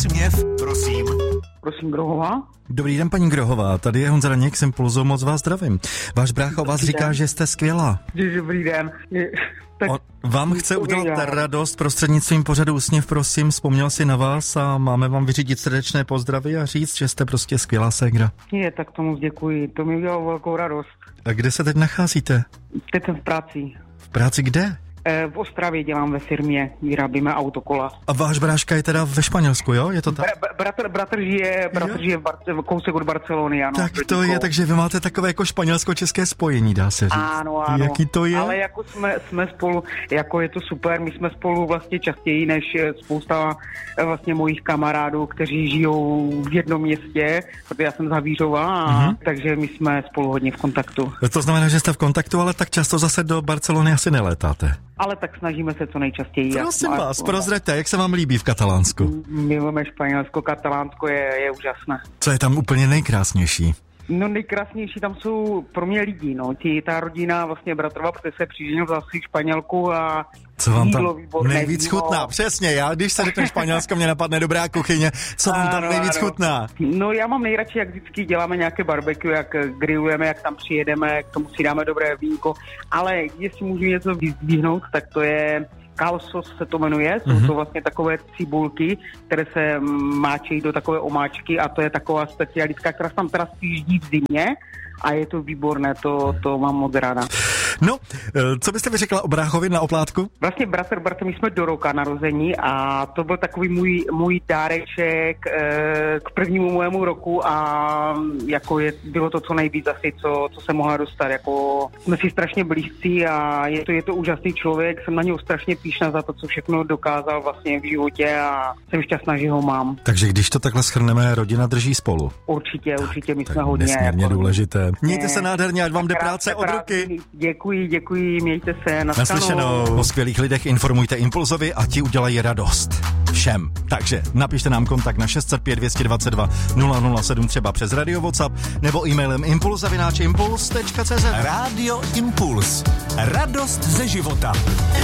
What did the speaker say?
Úsměv, prosím. Prosím, Grohová. Dobrý den, paní Grohová, tady je Honza Daněk z Impulzu, moc vás zdravím. Váš brácha o vás říká, že jste skvělá. Dobrý den. On vám chce udělat radost prostřednictvím pořadu Úsměv, prosím, vzpomněl si na vás a máme vám vyřídit srdečné pozdravy a říct, že jste prostě skvělá ségra. Tak tomu děkuji, to mi udělalo velkou radost. A kde se teď nacházíte? Teď jsem v práci. V práci kde? V Ostravě dělám ve firmě, vyrábíme autokola. A váš bráška je teda ve Španělsku, jo? Je to tak? Bratr žije v kousek od Barcelony, ano. Tak to je, takže vy máte takové jako španělsko-české spojení, dá se říct. Ano. Jaký to je? Ale jako jsme spolu, jako je to super, my jsme spolu vlastně častěji než spousta vlastně mojich kamarádů, kteří žijou v jednom městě, protože já jsem z Havířova, takže my jsme spolu hodně v kontaktu. To znamená, že jste v kontaktu, ale tak často zase do Barcelony asi nelétáte. Ale tak snažíme se co nejčastěji. Prosím vás, prozraďte, jak se vám líbí v Katalánsku? Milujeme Španělsko, Katalánsko je úžasné. Co je tam úplně nejkrásnější? No nejkrásnější tam jsou pro mě lidi, ta rodina vlastně bratrova, protože se přiženil zase Španělku a co vám tam nejvíc chutná? Přesně, já když se řekne Španělsko, mě napadne dobrá kuchyně. Co vám tam nejvíc chutná? No já mám nejradši, jak vždycky děláme nějaké barbecue, jak grillujeme, jak tam přijedeme, k tomu si dáme dobré vínko, ale jestli můžu něco vyzdvihnout, tak to je calzos se to jmenuje, jsou to vlastně takové cibulky, které se máčejí do takové omáčky a to je taková specialistka, která se tam teda spíždí v zimě a je to výborné, to mám moc ráda. No, co byste mi řekla o bráchovi na oplátku? Vlastně bratr, my jsme do roka narození a to byl takový můj dáreček k prvnímu mému roku a jako bylo to co nejvíc asi, co se mohla dostat, jako jsme si strašně blízcí a je to úžasný člověk, jsem na něj strašně pyšná za to, co všechno dokázal vlastně v životě a jsem šťastná, že ho mám. Takže když to takhle shrneme, rodina drží spolu. Určitě, my jsme hodně. Nesmírně důležité. Mějte se nádherně, ať vám jde práce od ruky. Děkuji, mějte se, naslyšenou. O skvělých lidech informujte Impulzovi a ti udělají radost. Všem. Takže napište nám kontakt na 605 222 007 třeba přes Radio WhatsApp nebo e-mailem impuls@impuls.cz. Rádio Impuls. Radost ze života.